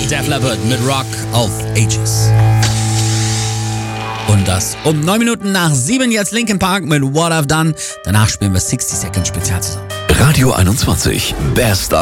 Def Leppard mit Rock of Ages. Und das um 9 Minuten nach 7 jetzt Linkin Park mit What I've Done. Danach spielen wir 60 Second Spezial zusammen. Radio 21, Best